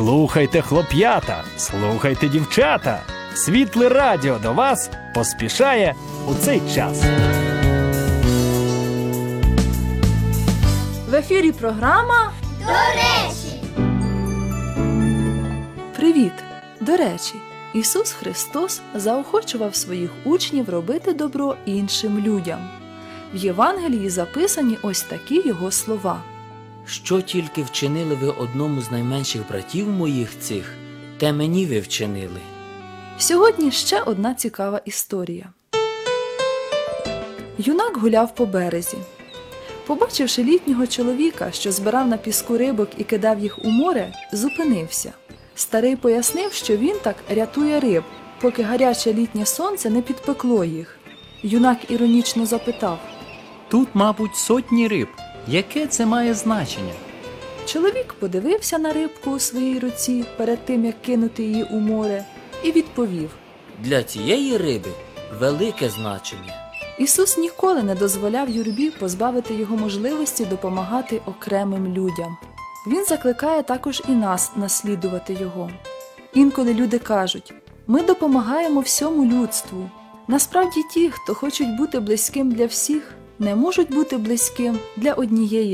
Слухайте, хлоп'ята, слухайте, дівчата. Світле радіо до вас поспішає у цей час. В ефірі програма «До речі». «Привіт! До речі, Ісус Христос заохочував своїх учнів робити добро іншим людям. В Євангелії записані ось такі його слова. Що тільки вчинили ви одному з найменших братів моїх цих, те мені ви вчинили. Сьогодні ще одна цікава історія. Юнак гуляв по березі. Побачивши літнього чоловіка, що збирав на піску рибок і кидав їх у море, зупинився. Старий пояснив, що він так рятує риб, поки гаряче літнє сонце не підпекло їх. Юнак іронічно запитав. Тут, мабуть, сотні риб. Яке це має значення? Чоловік подивився на рибку у своїй руці перед тим, як кинути її у море, і відповів. Для цієї риби велике значення. Ісус ніколи не дозволяв юрбі позбавити його можливості допомагати окремим людям. Він закликає також і нас наслідувати його. Інколи люди кажуть, ми допомагаємо всьому людству. Насправді ті, хто хочуть бути близьким для всіх, не можуть бути близьким для однієї